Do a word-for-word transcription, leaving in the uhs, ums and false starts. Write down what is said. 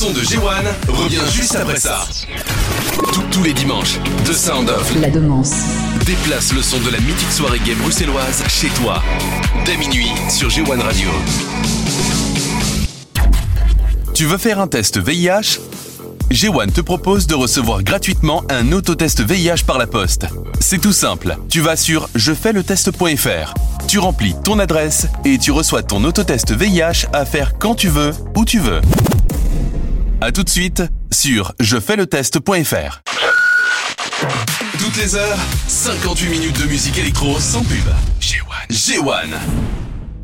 Son de G un revient juste après ça. Tous, tous les dimanches, The Sound of La Demance déplace le son de la mythique soirée gay bruxelloise chez toi. Dès minuit sur G un Radio. Tu veux faire un test V I H ? G un te propose de recevoir gratuitement un autotest V I H par la poste. C'est tout simple. Tu vas sur je fais le test point f r. Tu remplis ton adresse et tu reçois ton autotest V I H à faire quand tu veux, où tu veux. A tout de suite sur je fais le test point f r. Toutes les heures, cinquante-huit minutes de musique électro sans pub. G un. G un.